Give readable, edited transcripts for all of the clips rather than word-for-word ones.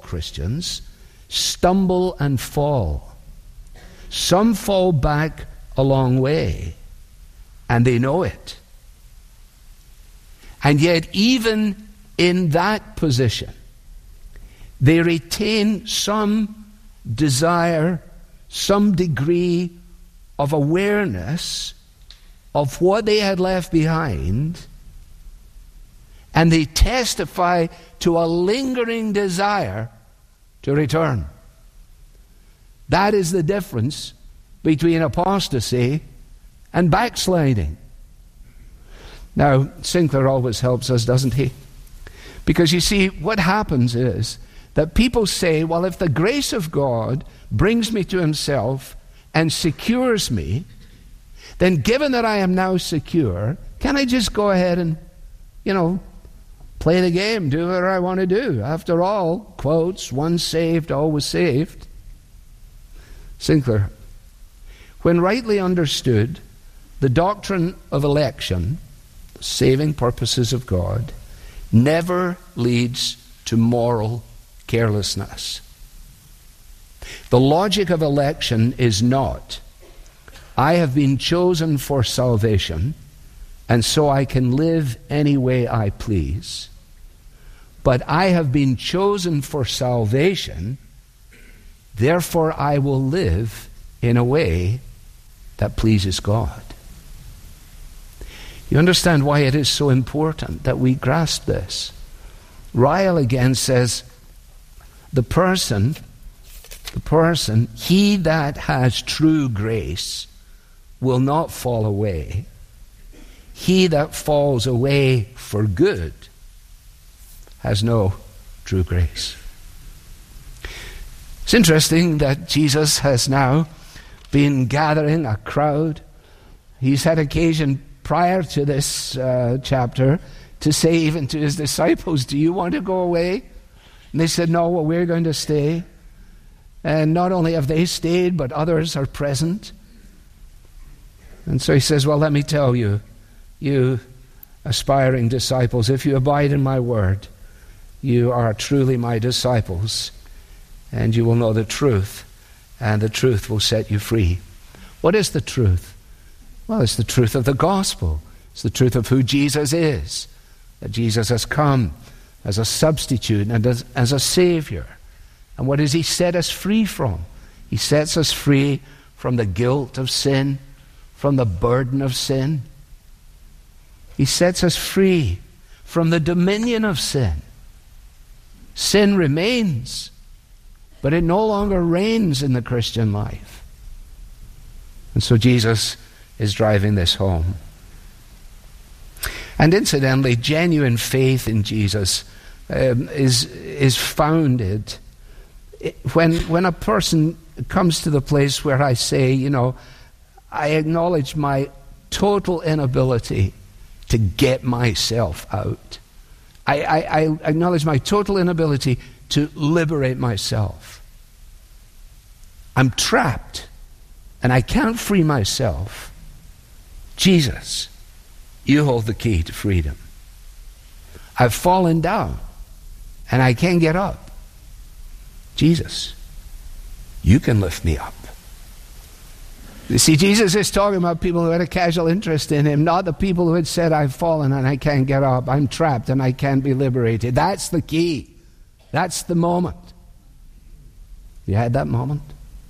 Christians stumble and fall. Some fall back a long way, and they know it. And yet, even in that position, they retain some desire, some degree of awareness of what they had left behind, and they testify to a lingering desire to return. That is the difference between apostasy and backsliding. Now, Sinclair always helps us, doesn't he? Because you see, what happens is that people say, well, if the grace of God brings me to himself and secures me, then given that I am now secure, can I just go ahead and, play the game, do whatever I want to do? After all, quotes, once saved, always saved. Sinclair, when rightly understood, the doctrine of election, the saving purposes of God, never leads to moral carelessness. The logic of election is not, I have been chosen for salvation, and so I can live any way I please. But I have been chosen for salvation, therefore I will live in a way that pleases God. You understand why it is so important that we grasp this. Ryle again says, the person, he that has true grace will not fall away. He that falls away for good has no true grace. It's interesting that Jesus has now been gathering a crowd. He's had occasion prior to this chapter to say even to his disciples, do you want to go away? And they said, no, well, we're going to stay. And not only have they stayed, but others are present. And so he says, well, let me tell you, you aspiring disciples, if you abide in my word, you are truly my disciples, and you will know the truth, and the truth will set you free. What is the truth? Well, it's the truth of the gospel. It's the truth of who Jesus is, that Jesus has come as a substitute and as a Savior. And what does he set us free from? He sets us free from the guilt of sin, from the burden of sin. He sets us free from the dominion of sin. Sin remains, but it no longer reigns in the Christian life. And so Jesus is driving this home. And incidentally, genuine faith in Jesus is founded when a person comes to the place where I say, I acknowledge my total inability to get myself out. I acknowledge my total inability to liberate myself. I'm trapped and I can't free myself. Jesus, you hold the key to freedom. I've fallen down and I can't get up. Jesus, you can lift me up. You see, Jesus is talking about people who had a casual interest in him, not the people who had said, I've fallen and I can't get up, I'm trapped and I can't be liberated. That's the key. That's the moment. You had that moment?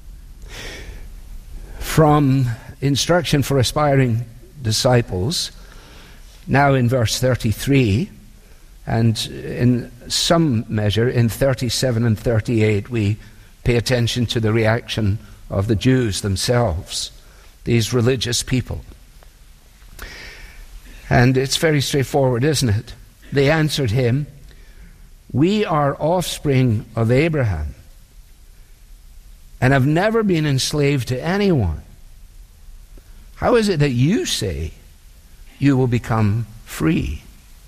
From instruction for aspiring disciples, now in verse 33, and in some measure in 37 and 38, we pay attention to the reaction of the Jews themselves, these religious people. And it's very straightforward, isn't it? They answered him, we are offspring of Abraham and have never been enslaved to anyone. How is it that you say you will become free?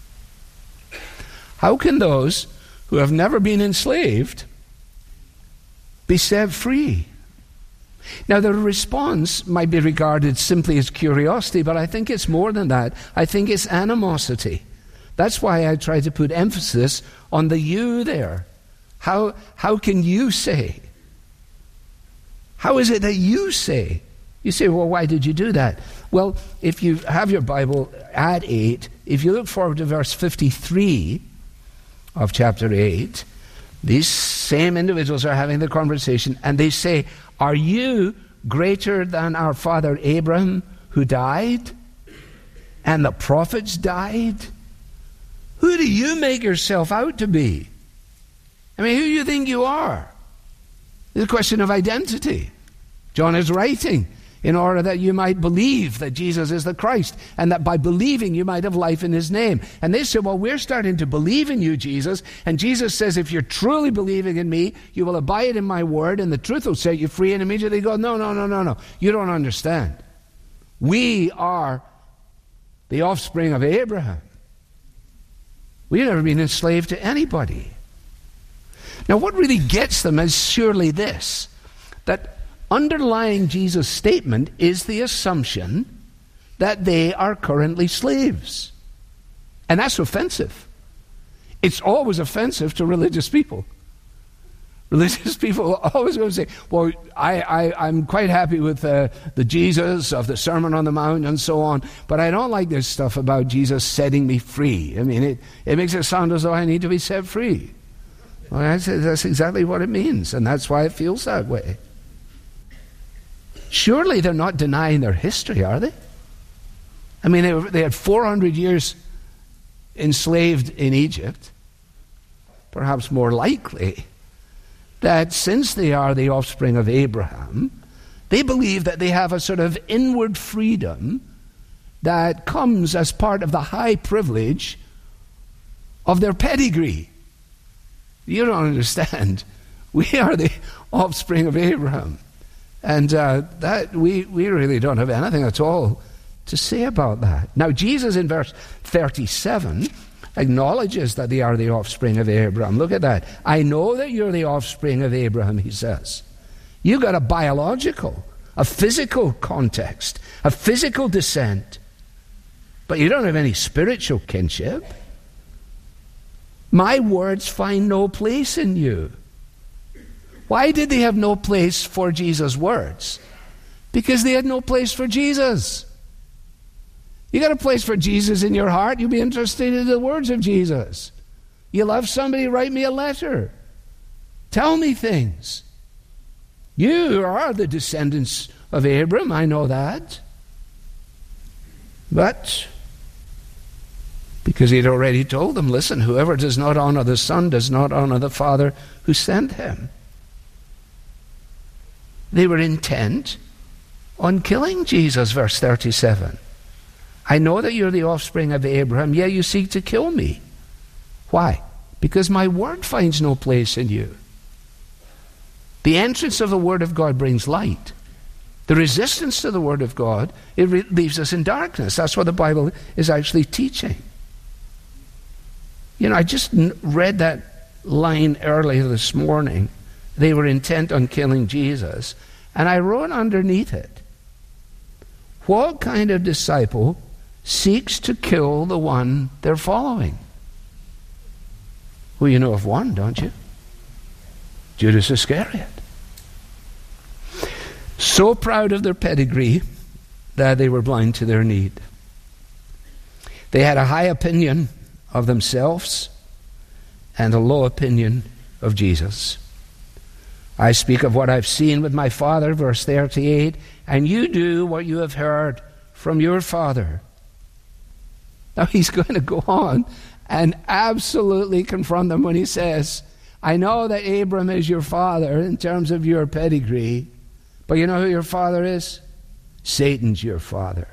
How can those who have never been enslaved be set free? Now, the response might be regarded simply as curiosity, but I think it's more than that. I think it's animosity. That's why I try to put emphasis on the you there. How can you say? How is it that you say? You say, well, why did you do that? Well, if you have your Bible at 8, if you look forward to verse 53 of chapter 8, these same individuals are having the conversation, and they say, are you greater than our father Abraham, who died? And the prophets died? Who do you make yourself out to be? I mean, who do you think you are? It's a question of identity. John is writing in order that you might believe that Jesus is the Christ, and that by believing you might have life in his name. And they say, well, we're starting to believe in you, Jesus. And Jesus says, if you're truly believing in me, you will abide in my word, and the truth will set you free. And immediately go, no. You don't understand. We are the offspring of Abraham. We've never been enslaved to anybody. Now, what really gets them is surely this, that underlying Jesus' statement is the assumption that they are currently slaves. And that's offensive. It's always offensive to religious people. Religious people are always going to say, well, I'm quite happy with the Jesus of the Sermon on the Mount and so on, but I don't like this stuff about Jesus setting me free. I mean, it makes it sound as though I need to be set free. Well, that's exactly what it means, and that's why it feels that way. Surely they're not denying their history, are they? I mean, they had 400 years enslaved in Egypt. Perhaps more likely that since they are the offspring of Abraham, they believe that they have a sort of inward freedom that comes as part of the high privilege of their pedigree. You don't understand. We are the offspring of Abraham. And that we really don't have anything at all to say about that. Now, Jesus in verse 37 acknowledges that they are the offspring of Abraham. Look at that. I know that you're the offspring of Abraham, he says. You got a biological, a physical context, a physical descent, but you don't have any spiritual kinship. My words find no place in you. Why did they have no place for Jesus' words? Because they had no place for Jesus. You got a place for Jesus in your heart, you'll be interested in the words of Jesus. You love somebody, write me a letter. Tell me things. You are the descendants of Abraham, I know that. But because he'd already told them, listen, whoever does not honor the Son does not honor the Father who sent him. They were intent on killing Jesus, verse 37. I know that you're the offspring of Abraham, yet you seek to kill me. Why? Because my word finds no place in you. The entrance of the word of God brings light. The resistance to the word of God, it leaves us in darkness. That's what the Bible is actually teaching. You know, I just read that line earlier this morning. They were intent on killing Jesus. And I wrote underneath it, what kind of disciple seeks to kill the one they're following? Well, you know of one, don't you? Judas Iscariot. So proud of their pedigree that they were blind to their need. They had a high opinion of themselves and a low opinion of Jesus. I speak of what I've seen with my father, verse 38, and you do what you have heard from your father. Now he's going to go on and absolutely confront them when he says, I know that Abram is your father in terms of your pedigree, but you know who your father is? Satan's your father.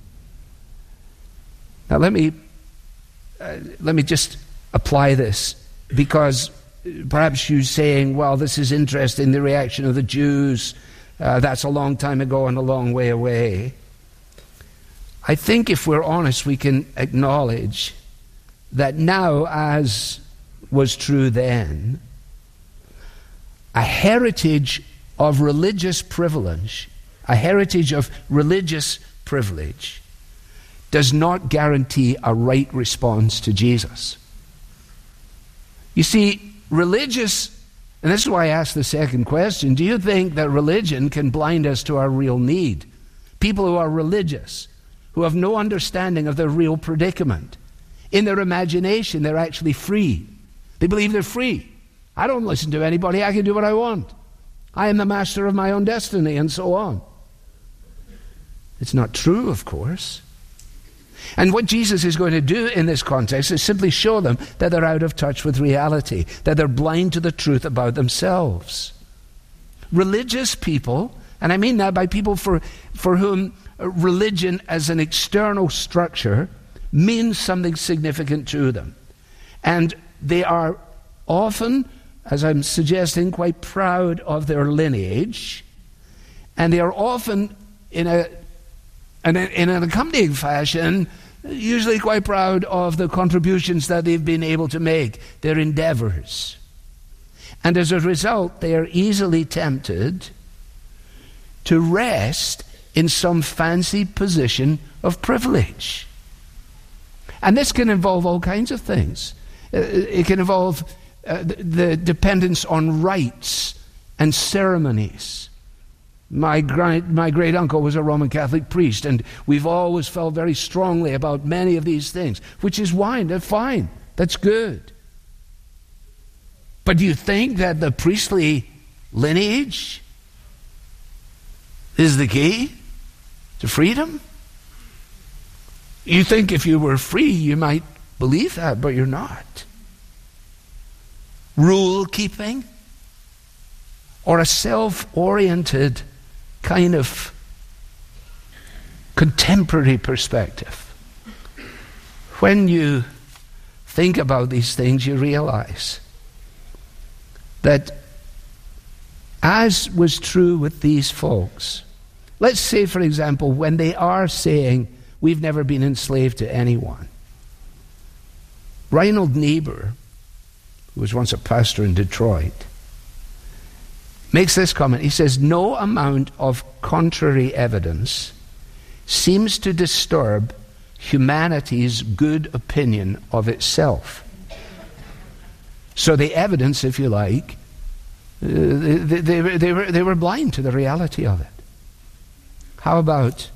Now let me just apply this, because perhaps you're saying, well, this is interesting, the reaction of the Jews. That's a long time ago and a long way away. I think if we're honest, we can acknowledge that now, as was true then, a heritage of religious privilege, does not guarantee a right response to Jesus. You see, religious, and this is why I asked the second question, do you think that religion can blind us to our real need? People who are religious, who have no understanding of their real predicament. In their imagination, they're actually free. They believe they're free. I don't listen to anybody. I can do what I want. I am the master of my own destiny, and so on. It's not true, of course. And what Jesus is going to do in this context is simply show them that they're out of touch with reality, that they're blind to the truth about themselves. Religious people, and I mean that by people for whom religion as an external structure means something significant to them. And they are often, as I'm suggesting, quite proud of their lineage, and they are often in an accompanying fashion, usually quite proud of the contributions that they've been able to make, their endeavors. And as a result, they are easily tempted to rest in some fancy position of privilege. And this can involve all kinds of things. It can involve the dependence on rites and ceremonies. My great uncle was a Roman Catholic priest, and we've always felt very strongly about many of these things, which is fine. That's good. But do you think that the priestly lineage is the key to freedom? You think if you were free, you might believe that, but you're not. Rule keeping, or a self-oriented kind of contemporary perspective. When you think about these things, you realize that, as was true with these folks, let's say, for example, when they are saying, we've never been enslaved to anyone. Reinhold Niebuhr, who was once a pastor in Detroit, makes this comment. He says, no amount of contrary evidence seems to disturb humanity's good opinion of itself. So the evidence, if you like, they were blind to the reality of it. How about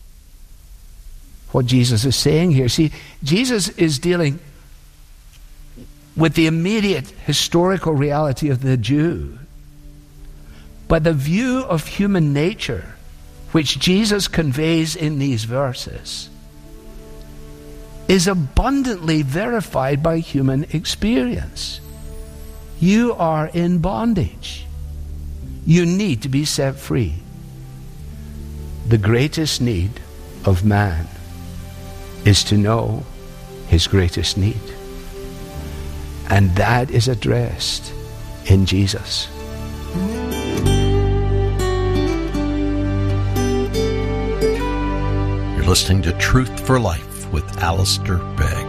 what Jesus is saying here? See, Jesus is dealing with the immediate historical reality of the Jew. But the view of human nature, which Jesus conveys in these verses, is abundantly verified by human experience. You are in bondage. You need to be set free. The greatest need of man is to know his greatest need. And that is addressed in Jesus. You're listening to Truth for Life with Alistair Begg.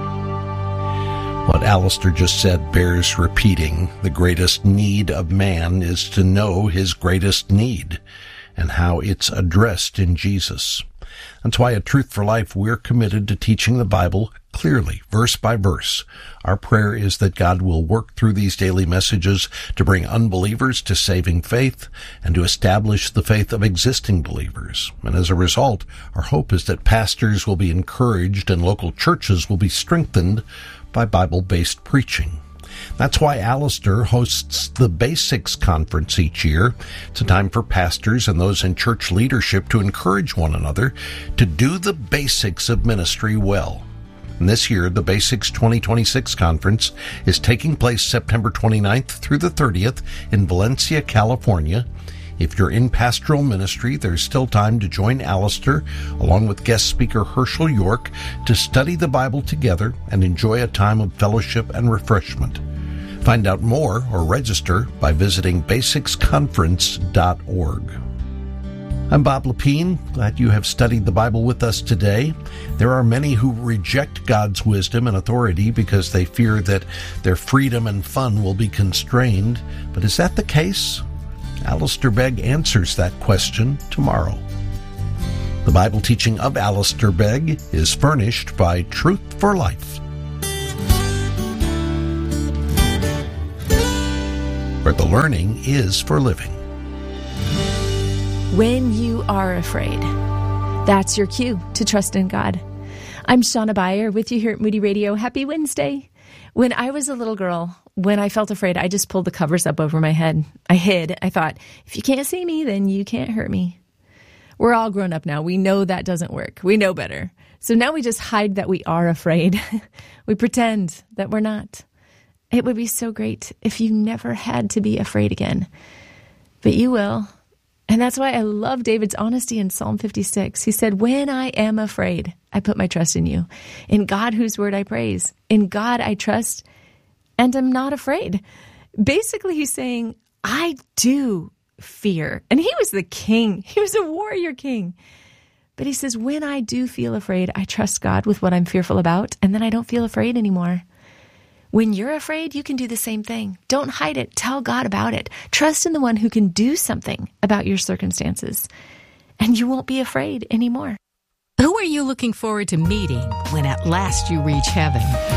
What Alistair just said bears repeating. The greatest need of man is to know his greatest need and how it's addressed in Jesus. That's why at Truth for Life, we're committed to teaching the Bible clearly, verse by verse. Our prayer is that God will work through these daily messages to bring unbelievers to saving faith and to establish the faith of existing believers. And as a result, our hope is that pastors will be encouraged and local churches will be strengthened by Bible-based preaching. That's why Alistair hosts the Basics Conference each year. It's a time for pastors and those in church leadership to encourage one another to do the basics of ministry well. And this year, the Basics 2026 Conference is taking place September 29th through the 30th in Valencia, California. If you're in pastoral ministry, there's still time to join Alistair, along with guest speaker Herschel York, to study the Bible together and enjoy a time of fellowship and refreshment. Find out more or register by visiting basicsconference.org. I'm Bob Lepine. Glad you have studied the Bible with us today. There are many who reject God's wisdom and authority because they fear that their freedom and fun will be constrained. But is that the case? Alistair Begg answers that question tomorrow. The Bible teaching of Alistair Begg is furnished by Truth for Life. where the learning is for living. When you are afraid, that's your cue to trust in God. I'm Shauna Beyer with you here at Moody Radio. Happy Wednesday. When I was a little girl, when I felt afraid, I just pulled the covers up over my head. I hid. I thought, if you can't see me, then you can't hurt me. We're all grown up now. We know that doesn't work. We know better. So now we just hide that we are afraid. We pretend that we're not. It would be so great if you never had to be afraid again. But you will. And that's why I love David's honesty in Psalm 56. He said, when I am afraid, I put my trust in you. In God, whose word I praise. In God I trust and am not afraid. Basically, he's saying, I do fear. And he was the king. He was a warrior king. But he says, when I do feel afraid, I trust God with what I'm fearful about, and then I don't feel afraid anymore. When you're afraid, you can do the same thing. Don't hide it. Tell God about it. Trust in the one who can do something about your circumstances, and you won't be afraid anymore. Who are you looking forward to meeting when at last you reach heaven?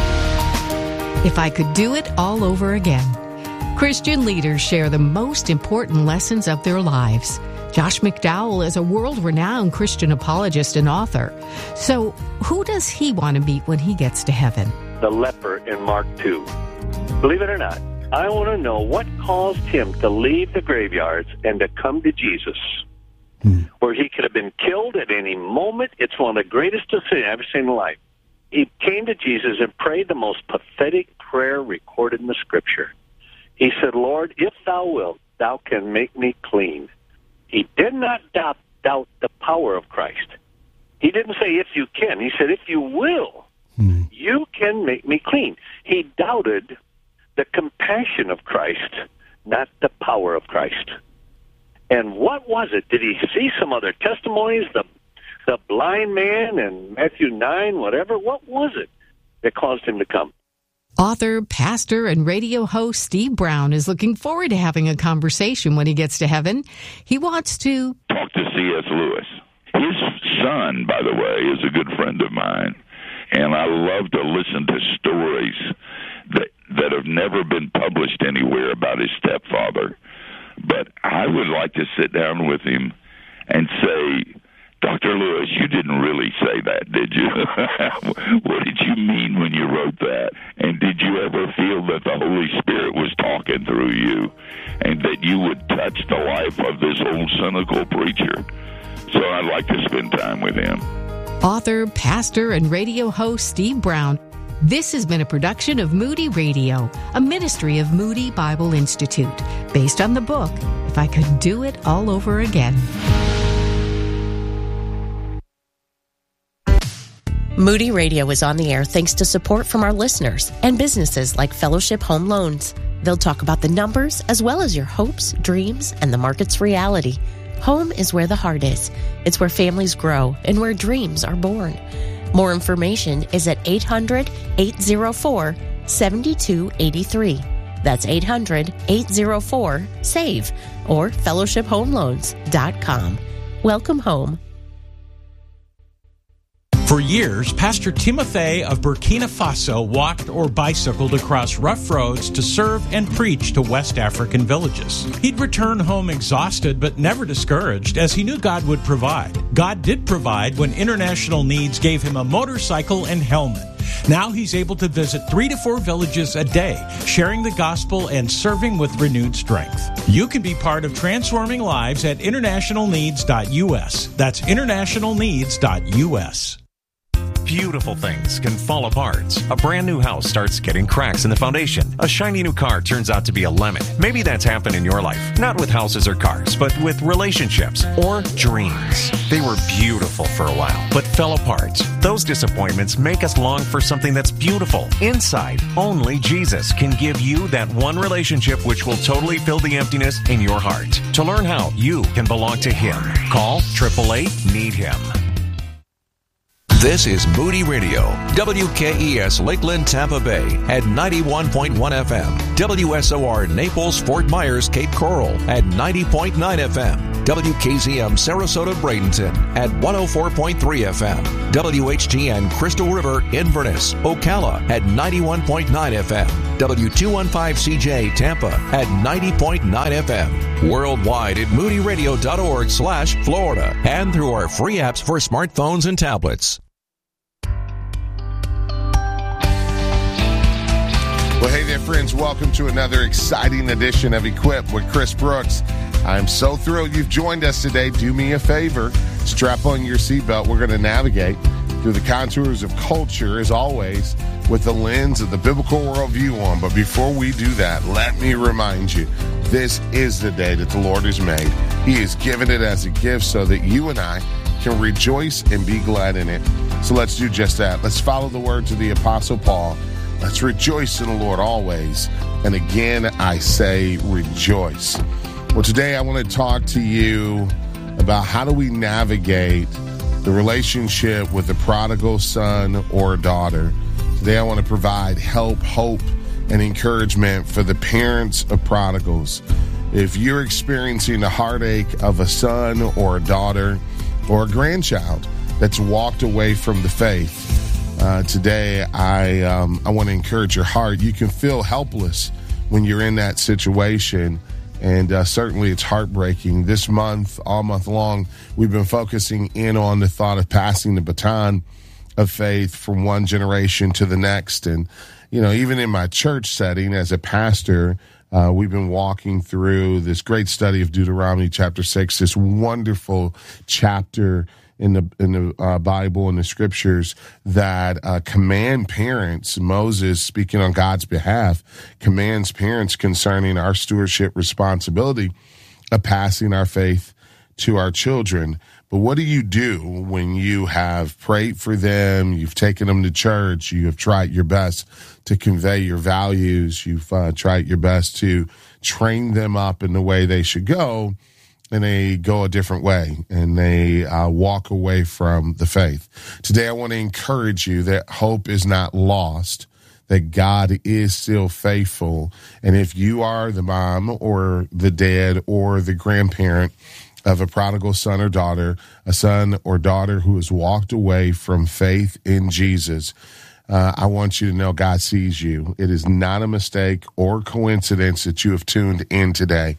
If I could do it all over again. Christian leaders share the most important lessons of their lives. Josh McDowell is a world-renowned Christian apologist and author. So who does he want to meet when he gets to heaven? The leper in Mark 2. Believe it or not, I want to know what caused him to leave the graveyards and to come to Jesus, where he could have been killed at any moment. It's one of the greatest decisions I've ever seen in life. He came to Jesus and prayed the most pathetic prayer recorded in the Scripture. He said, Lord, if thou wilt, thou can make me clean. He did not doubt the power of Christ. He didn't say, if you can. He said, if you will, you can make me clean. He doubted the compassion of Christ, not the power of Christ. And what was it? Did he see some other testimonies, the blind man in Matthew 9, whatever? What was it that caused him to come? Author, pastor, and radio host Steve Brown is looking forward to having a conversation when he gets to heaven. He wants to talk to C.S. Lewis. His son, by the way, is a good friend of mine, and I love to listen to stories that have never been published anywhere about his stepfather. But I would like to sit down with him and say, Dr. Lewis, you didn't really say that, did you? What did you mean when you wrote that? And did you ever feel that the Holy Spirit was talking through you and that you would touch the life of this old cynical preacher? So I'd like to spend time with him. Author, pastor, and radio host Steve Brown. This has been a production of Moody Radio, a ministry of Moody Bible Institute, based on the book, If I Could Do It All Over Again. Moody Radio is on the air thanks to support from our listeners and businesses like Fellowship Home Loans. They'll talk about the numbers as well as your hopes, dreams, and the market's reality. Home is where the heart is. It's where families grow and where dreams are born. More information is at 800-804-7283. That's 800-804-SAVE or fellowshiphomeloans.com. Welcome home. For years, Pastor Timothy of Burkina Faso walked or bicycled across rough roads to serve and preach to West African villages. He'd return home exhausted but never discouraged, as he knew God would provide. God did provide when International Needs gave him a motorcycle and helmet. Now he's able to visit 3 to 4 villages a day, sharing the gospel and serving with renewed strength. You can be part of transforming lives at internationalneeds.us. That's internationalneeds.us. Beautiful things can fall apart. A brand new house starts getting cracks in the foundation. A shiny new car turns out to be a lemon. Maybe that's happened in your life. Not with houses or cars, but with relationships or dreams. They were beautiful for a while, but fell apart. Those disappointments make us long for something that's beautiful. Inside, only Jesus can give you that one relationship which will totally fill the emptiness in your heart. To learn how you can belong to Him, call 888-NEED-HIM. This is Moody Radio, WKES Lakeland, Tampa Bay at 91.1 FM, WSOR Naples, Fort Myers, Cape Coral at 90.9 FM, WKZM Sarasota, Bradenton at 104.3 FM, WHTN Crystal River, Inverness, Ocala at 91.9 FM, W215CJ Tampa at 90.9 FM. Worldwide at moodyradio.org/Florida and through our free apps for smartphones and tablets. Well, hey there, friends. Welcome to another exciting edition of Equip with Chris Brooks. I'm so thrilled you've joined us today. Do me a favor. Strap on your seatbelt. We're going to navigate through the contours of culture, as always, with the lens of the biblical worldview on. But before we do that, let me remind you, this is the day that the Lord has made. He has given it as a gift so that you and I can rejoice and be glad in it. So let's do just that. Let's follow the words of the Apostle Paul. Let's rejoice in the Lord always. And again, I say rejoice. Well, today I want to talk to you about how do we navigate the relationship with the prodigal son or daughter. Today I want to provide help, hope, and encouragement for the parents of prodigals. If you're experiencing the heartache of a son or a daughter or a grandchild that's walked away from the faith, today I want to encourage your heart. You can feel helpless when you're in that situation, and certainly it's heartbreaking. This month, all month long, we've been focusing in on the thought of passing the baton of faith from one generation to the next. And, you know, even in my church setting as a pastor, we've been walking through this great study of Deuteronomy chapter 6, this wonderful chapter in the Bible and the scriptures that command parents. Moses, speaking on God's behalf, commands parents concerning our stewardship responsibility of passing our faith to our children. But what do you do when you have prayed for them, you've taken them to church, you have tried your best to convey your values, you've tried your best to train them up in the way they should go, and they go a different way, and they walk away from the faith? Today, I want to encourage you that hope is not lost, that God is still faithful. And if you are the mom or the dad or the grandparent of a prodigal son or daughter, a son or daughter who has walked away from faith in Jesus, I want you to know God sees you. It is not a mistake or coincidence that you have tuned in today.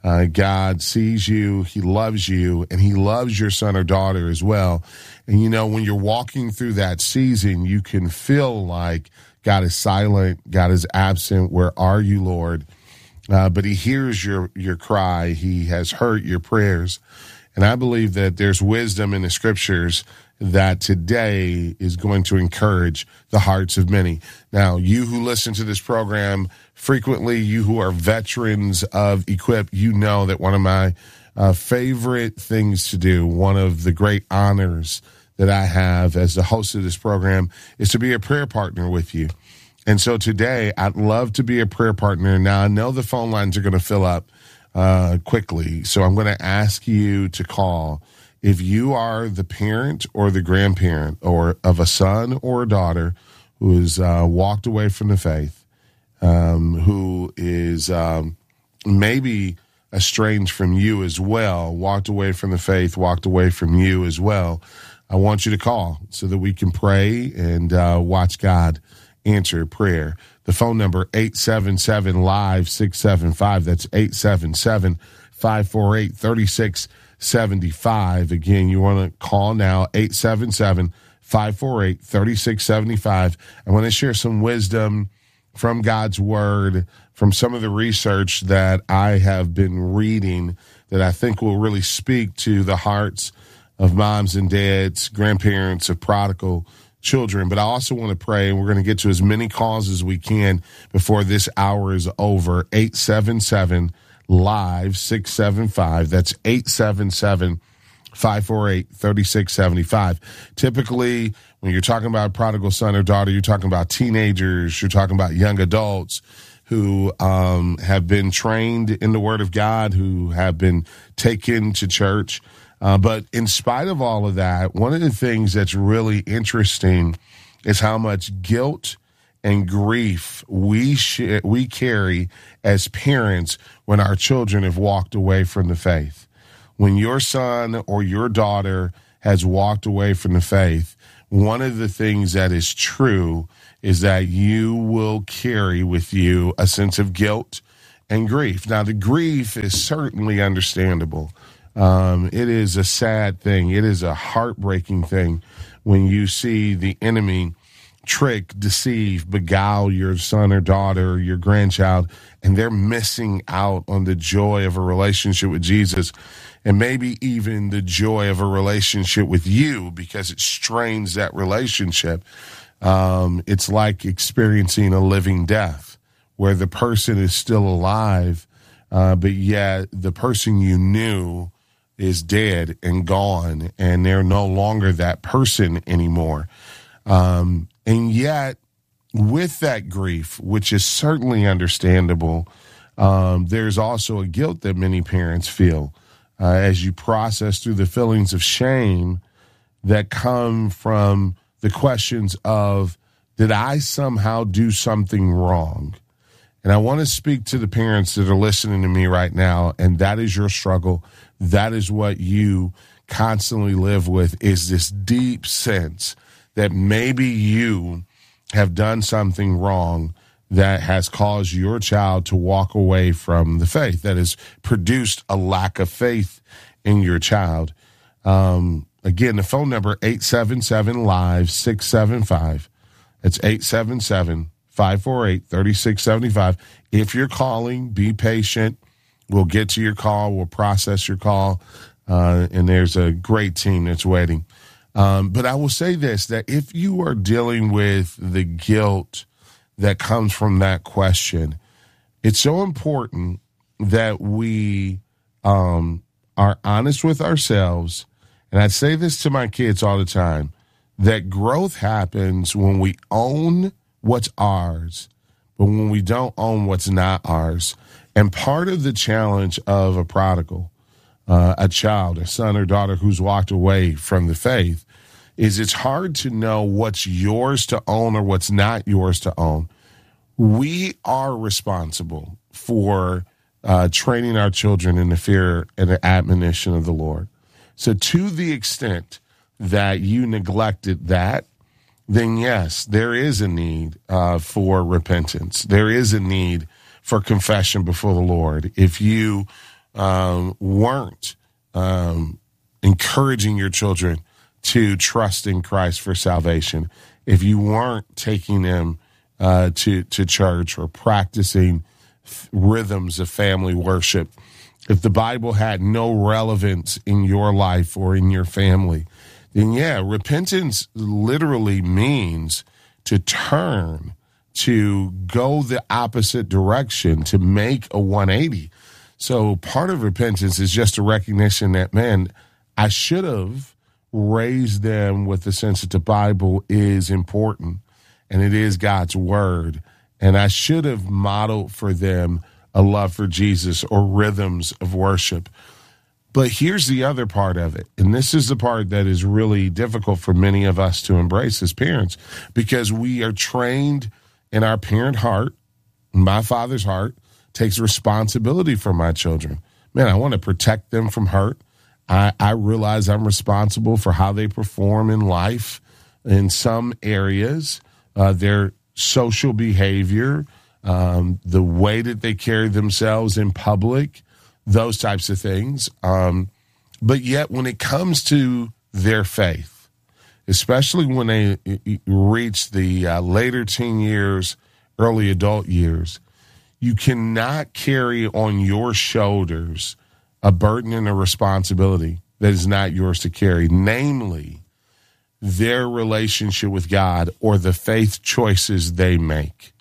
God sees you, he loves you, and he loves your son or daughter as well. And you know, when you're walking through that season, you can feel like God is silent, God is absent. Where are you, Lord? But he hears your cry. He has heard your prayers. And I believe that there's wisdom in the scriptures that today is going to encourage the hearts of many. Now, you who listen to this program frequently, you who are veterans of Equip, you know that one of my favorite things to do, one of the great honors that I have as the host of this program, is to be a prayer partner with you. And so today, I'd love to be a prayer partner. Now, I know the phone lines are going to fill up quickly, so I'm going to ask you to call. If you are the parent or the grandparent or of a son or a daughter who has walked away from the faith, who is maybe estranged from you as well, walked away from the faith, walked away from you as well, I want you to call so that we can pray and watch God answer prayer. The phone number, 877-LIVE-675. That's 877-548-3675. Again, you want to call now, 877-548-3675. I want to share some wisdom from God's word, from some of the research that I have been reading that I think will really speak to the hearts of moms and dads, grandparents of prodigal children. But I also want to pray, and we're going to get to as many calls as we can before this hour is over. 877-LIVE-675. That's 877-548-3675. Typically, when you're talking about prodigal son or daughter, you're talking about teenagers, you're talking about young adults who have been trained in the Word of God, who have been taken to church. But in spite of all of that, one of the things that's really interesting is how much guilt and grief we carry as parents when our children have walked away from the faith. When your son or your daughter has walked away from the faith, one of the things that is true is that you will carry with you a sense of guilt and grief. Now, the grief is certainly understandable. It is a sad thing. It is a heartbreaking thing when you see the enemy trick, deceive, beguile your son or daughter or your grandchild, and they're missing out on the joy of a relationship with Jesus, and maybe even the joy of a relationship with you, because it strains that relationship. It's like experiencing a living death where the person is still alive, but yet the person you knew is dead and gone, and they're no longer that person anymore. And yet, with that grief, which is certainly understandable, there's also a guilt that many parents feel as you process through the feelings of shame that come from the questions of, did I somehow do something wrong? And I want to speak to the parents that are listening to me right now, and that is your struggle. That is what you constantly live with, is this deep sense that maybe you have done something wrong that has caused your child to walk away from the faith, that has produced a lack of faith in your child. Again, the phone number, 877-LIVE-675. It's 877-548-3675. If you're calling, be patient. We'll get to your call. We'll process your call. And there's a great team that's waiting. But I will say this, that if you are dealing with the guilt that comes from that question, it's so important that we are honest with ourselves. And I say this to my kids all the time, that growth happens when we own what's ours, but when we don't own what's not ours. And part of the challenge of a prodigal, a child, a son or daughter who's walked away from the faith, is it's hard to know what's yours to own or what's not yours to own. We are responsible for training our children in the fear and the admonition of the Lord. So to the extent that you neglected that, then yes, there is a need for repentance. There is a need for confession before the Lord. If you weren't encouraging your children to trust in Christ for salvation, if you weren't taking them to church or practicing rhythms of family worship, if the Bible had no relevance in your life or in your family, then yeah, repentance literally means to turn, to go the opposite direction, to make a 180. So part of repentance is just a recognition that, man, I should have raised them with the sense that the Bible is important and it is God's word. And I should have modeled for them a love for Jesus or rhythms of worship. But here's the other part of it. And this is the part that is really difficult for many of us to embrace as parents, because we are trained in our parent heart. My father's heart takes responsibility for my children. Man, I want to protect them from hurt. I realize I'm responsible for how they perform in life in some areas, their social behavior, the way that they carry themselves in public, those types of things. But yet when it comes to their faith, especially when they reach the later teen years, early adult years, you cannot carry on your shoulders a burden and a responsibility that is not yours to carry, namely their relationship with God or the faith choices they make.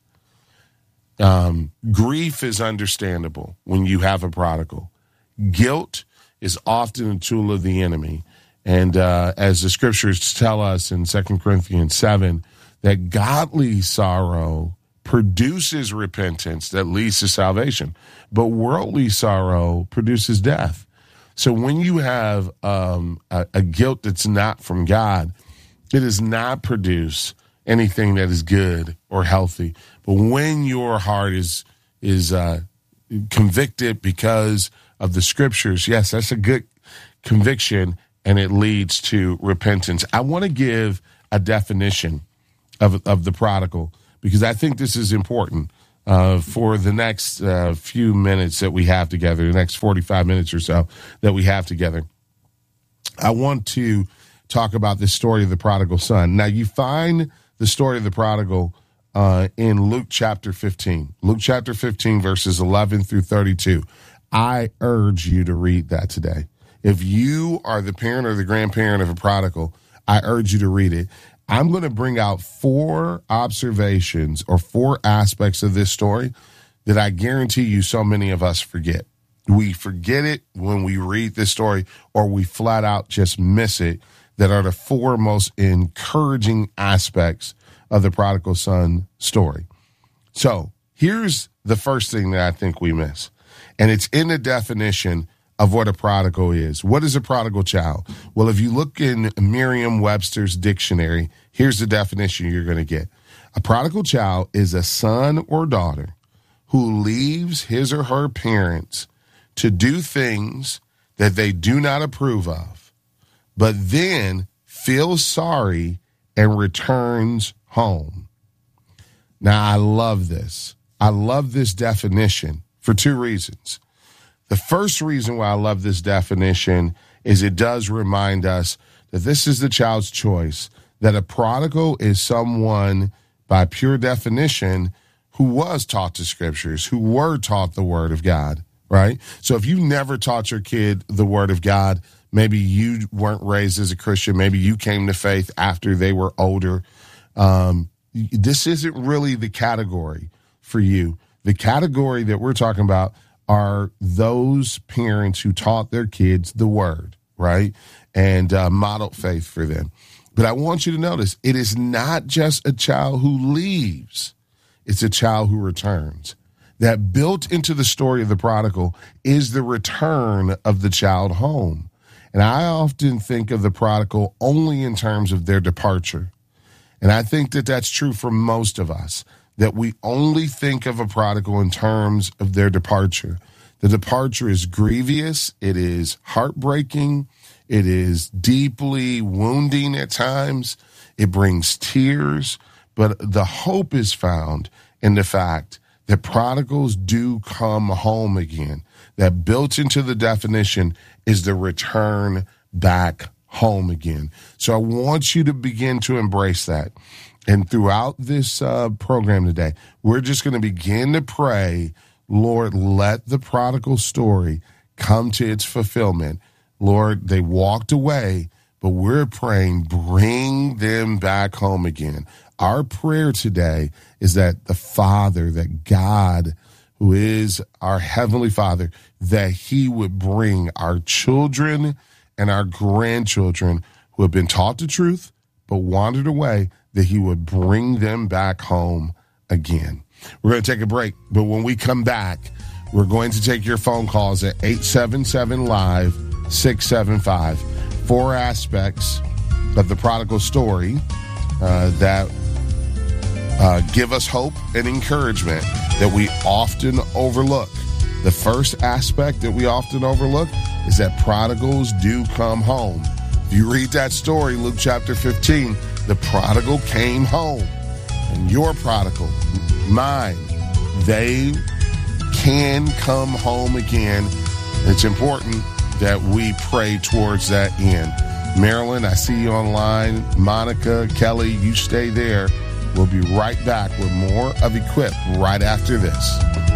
Grief is understandable when you have a prodigal. Guilt is often a tool of the enemy. And as the scriptures tell us in 2 Corinthians 7, that godly sorrow produces repentance that leads to salvation, but worldly sorrow produces death. So when you have a guilt that's not from God, it does not produce anything that is good or healthy. But when your heart is convicted because of the scriptures, yes, that's a good conviction, and it leads to repentance. I want to give a definition of the prodigal, because I think this is important for the next few minutes that we have together, the next 45 minutes or so that we have together. I want to talk about this story of the prodigal son. Now, you find the story of the prodigal in Luke chapter 15. Luke chapter 15, verses 11 through 32. I urge you to read that today. If you are the parent or the grandparent of a prodigal, I urge you to read it. I'm going to bring out 4 observations or 4 aspects of this story that I guarantee you so many of us forget. We forget it when we read this story, or we flat out just miss it, that are the 4 most encouraging aspects of the prodigal son story. So here's the first thing that I think we miss, and it's in the definition of what a prodigal is. What is a prodigal child? Well, if you look in Merriam-Webster's dictionary, here's the definition you're going to get. A prodigal child is a son or daughter who leaves his or her parents to do things that they do not approve of, but then feels sorry and returns home. Now, I love this. I love this definition for 2 reasons. The first reason why I love this definition is it does remind us that this is the child's choice, that a prodigal is someone, by pure definition, who was taught the scriptures, who were taught the word of God, right? So if you never taught your kid the word of God, maybe you weren't raised as a Christian, maybe you came to faith after they were older, this isn't really the category for you. The category that we're talking about are those parents who taught their kids the word, right? And modeled faith for them. But I want you to notice, it is not just a child who leaves. It's a child who returns. That built into the story of the prodigal is the return of the child home. And I often think of the prodigal only in terms of their departure. And I think that that's true for most of us, that we only think of a prodigal in terms of their departure. The departure is grievous. It is heartbreaking. It is deeply wounding at times. It brings tears. But the hope is found in the fact that prodigals do come home again. That built into the definition is the return back home again. So I want you to begin to embrace that. And throughout this program today, we're just going to begin to pray, Lord, let the prodigal story come to its fulfillment. Lord, they walked away, but we're praying, bring them back home again. Our prayer today is that the Father, that God, who is our Heavenly Father, that He would bring our children and our grandchildren who have been taught the truth but wandered away, that He would bring them back home again. We're going to take a break, but when we come back, we're going to take your phone calls at 877-LIVE-675. 4 aspects of the prodigal story that give us hope and encouragement that we often overlook. The first aspect that we often overlook is that prodigals do come home. If you read that story, Luke chapter 15, the prodigal came home. And your prodigal, mine, they can come home again. It's important that we pray towards that end. Marilyn, I see you online. Monica, Kelly, you stay there. We'll be right back with more of Equip right after this.